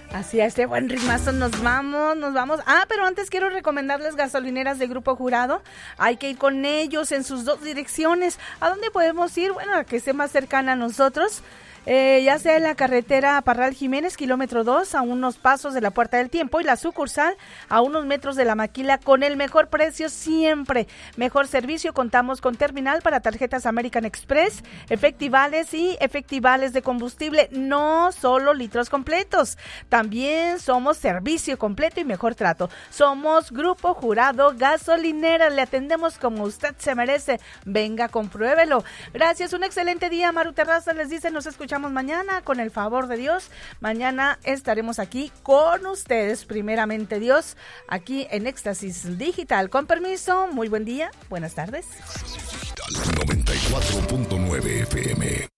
Así a este buen ritmazo nos vamos. Pero antes quiero recomendarles gasolineras de Grupo Jurado. Hay que ir con ellos en sus dos direcciones. ¿A dónde podemos ir? Bueno, a que esté más cercana a nosotros. Ya sea en la carretera Parral Jiménez, kilómetro 2, a unos pasos de la Puerta del Tiempo, y la sucursal a unos metros de la Maquila, con el mejor precio siempre. Mejor servicio, contamos con terminal para tarjetas American Express, efectivales y efectivales de combustible, no solo litros completos. También somos servicio completo y mejor trato. Somos Grupo Jurado Gasolineras, le atendemos como usted se merece. Venga, compruébelo. Gracias, un excelente día. Maru Terraza les dice, nos escuchamos mañana, con el favor de Dios. Mañana estaremos aquí con ustedes, primeramente Dios, aquí en Éxtasis Digital. Con permiso, muy buen día, buenas tardes. 94.9 FM.